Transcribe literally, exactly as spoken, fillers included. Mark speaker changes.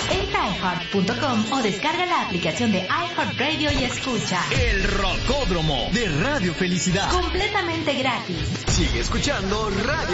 Speaker 1: Entra a i heart punto com o descarga la aplicación de iHeartRadio y escucha
Speaker 2: El Rocódromo de Radio Felicidad.
Speaker 1: completamente gratis.
Speaker 2: Sigue escuchando Radio